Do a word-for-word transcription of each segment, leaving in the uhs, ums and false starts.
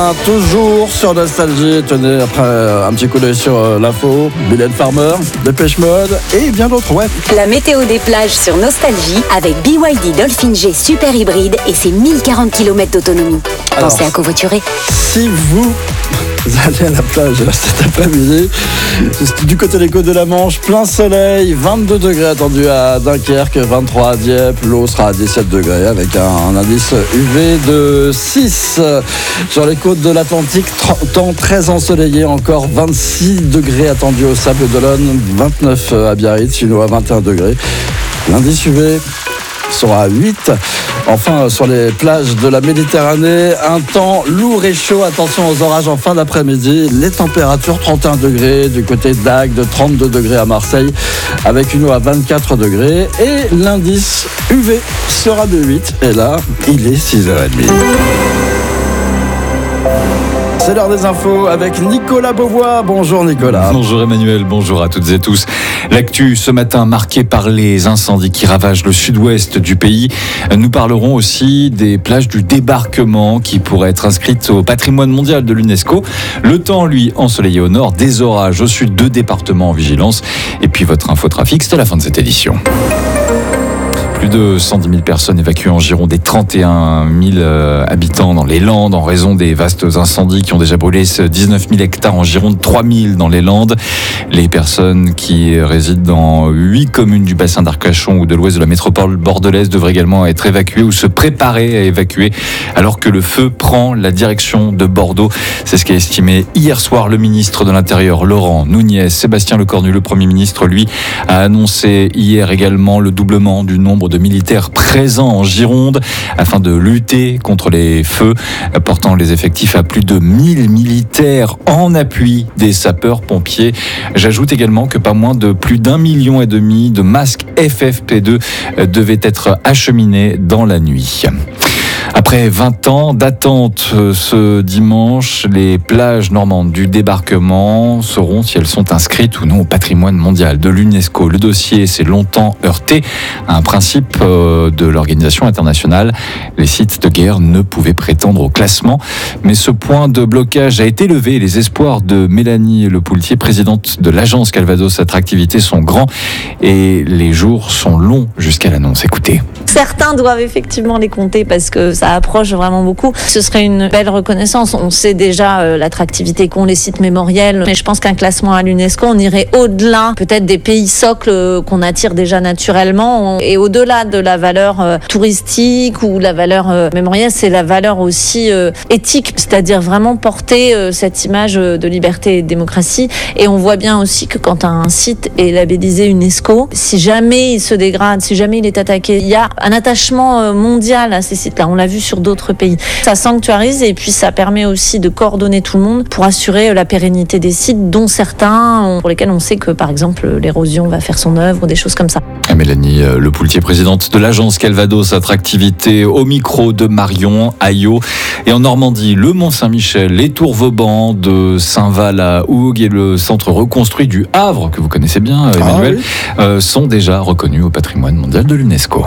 Toujours sur Nostalgie, tenez, après euh, un petit coup d'œil sur euh, l'info, Mylène Farmer, Dépêche Mode et bien d'autres, ouais. La météo des plages sur Nostalgie avec B Y D Dolphin G Super Hybride et ses mille quarante kilomètres d'autonomie. Alors, Pensez à covoiturer. Si vous allez à la plage cet après-midi, du côté des côtes de la Manche, plein soleil, vingt-deux degrés attendus à Dunkerque, vingt-trois à Dieppe, l'eau sera à dix-sept degrés avec un, un indice U V de six. Sur les côtes de l'Atlantique, temps très ensoleillé, encore vingt-six degrés attendus au Sable d'Olonne, vingt-neuf à Biarritz, une eau à vingt et un degrés. L'indice U V sera à huit. Enfin, sur les plages de la Méditerranée, un temps lourd et chaud. Attention aux orages en fin d'après-midi. Les températures trente et un degrés du côté d'Agde, trente-deux degrés à Marseille, avec une eau à vingt-quatre degrés. Et l'indice U V sera de huit. Et là, il est six heures trente. C'est l'heure des infos avec Nicolas Beauvois. Bonjour Nicolas. Bonjour Emmanuel, bonjour à toutes et tous. L'actu ce matin marquée par les incendies qui ravagent le sud-ouest du pays. Nous parlerons aussi des plages du débarquement qui pourraient être inscrites au patrimoine mondial de l'UNESCO. Le temps, lui, ensoleillé au nord, des orages au sud, deux départements en vigilance. Et puis votre infotrafic, c'est la fin de cette édition. Plus de cent dix mille personnes évacuées en Gironde et trente et un mille euh, habitants dans les Landes en raison des vastes incendies qui ont déjà brûlé dix-neuf mille hectares en Gironde, trois mille dans les Landes. Les personnes qui résident dans huit communes du bassin d'Arcachon ou de l'ouest de la métropole bordelaise devraient également être évacuées ou se préparer à évacuer alors que le feu prend la direction de Bordeaux. C'est ce qu'a estimé hier soir le ministre de l'Intérieur, Laurent Nunez. Sébastien Lecornu, le Premier ministre, lui, a annoncé hier également le doublement du nombre de militaires présents en Gironde afin de lutter contre les feux, portant les effectifs à plus de mille militaires en appui des sapeurs-pompiers. J'ajoute également que pas moins de plus d'un million et demi de masques F F P deux devaient être acheminés dans la nuit. Après vingt ans d'attente ce dimanche, les plages normandes du débarquement seront, si elles sont inscrites ou non, au patrimoine mondial de l'UNESCO. Le dossier s'est longtemps heurté à un principe de l'organisation internationale. Les sites de guerre ne pouvaient prétendre au classement. Mais ce point de blocage a été levé. Les espoirs de Mélanie Lepoultier, présidente de l'agence Calvados Attractivité, sont grands et les jours sont longs jusqu'à l'annonce. Écoutez. Certains doivent effectivement les compter parce que ça approche vraiment beaucoup. Ce serait une belle reconnaissance. On sait déjà euh, l'attractivité qu'ont les sites mémoriels, mais je pense qu'un classement à l'UNESCO, on irait au-delà peut-être des pays socles euh, qu'on attire déjà naturellement, on, et au-delà de la valeur euh, touristique ou la valeur euh, mémorielle, c'est la valeur aussi euh, éthique, c'est-à-dire vraiment porter euh, cette image euh, de liberté et de démocratie. Et on voit bien aussi que quand un site est labellisé UNESCO, si jamais il se dégrade, si jamais il est attaqué, il y a un attachement mondial à ces sites-là. On l'a vu sur d'autres pays. Ça sanctuarise et puis ça permet aussi de coordonner tout le monde pour assurer la pérennité des sites, dont certains pour lesquels on sait que, par exemple, l'érosion va faire son œuvre ou des choses comme ça. Mélanie Lepoultier, présidente de l'agence Calvados Attractivité, au micro de Marion Ayot. Et en Normandie, le Mont-Saint-Michel, les Tours Vauban de Saint-Val à Hougues et le centre reconstruit du Havre, que vous connaissez bien, Emmanuel, ah oui. euh, sont déjà reconnus au patrimoine mondial de l'UNESCO.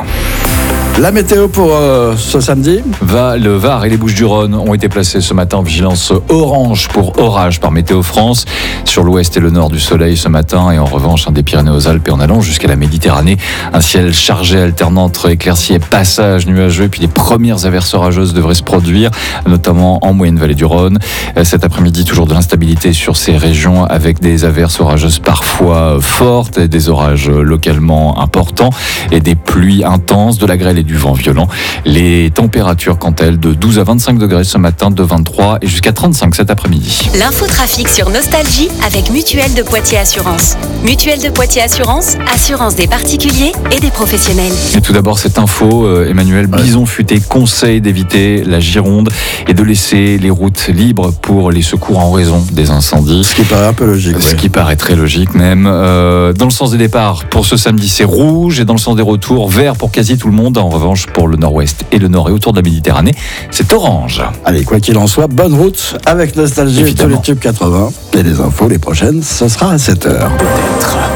La météo pour euh, ce samedi. Va, le Var et les Bouches-du-Rhône ont été placés ce matin en vigilance orange pour orage par Météo France. Sur l'ouest et le nord du soleil ce matin et en revanche des Pyrénées aux Alpes et en allant jusqu'à la Méditerranée. Un ciel chargé alternant entre éclaircies et passages nuageux. Et puis les premières averses orageuses devraient se produire, notamment en moyenne vallée du Rhône. Cet après-midi, toujours de l'instabilité sur ces régions avec des averses orageuses parfois fortes, et des orages localement importants et des pluies intenses, de la grêle et du vent violent. Les températures, quant à elles, de douze à vingt-cinq degrés ce matin, de vingt-trois et jusqu'à trente-cinq cet après-midi. L'infotrafic sur Nostalgie avec Mutuelle de Poitiers Assurance. Mutuelle de Poitiers Assurance, assurance des particuliers et des professionnels. Et tout d'abord, cette info, euh, Emmanuel, Bison Futé conseille d'éviter la Gironde et de laisser les routes libres pour les secours en raison des incendies. Ce qui paraît un peu logique. Ce ouais. qui paraît très logique même. Euh, dans le sens des départs, pour ce samedi, c'est rouge, et dans le sens des retours, vert pour quasi tout le monde. En revanche, pour le nord-ouest et le nord et autour de la Méditerranée, c'est orange. Allez, quoi qu'il en soit, bonne route avec Nostalgie et tous les tubes quatre-vingts. Et les infos, les prochaines, ce sera à sept heures. Peut-être.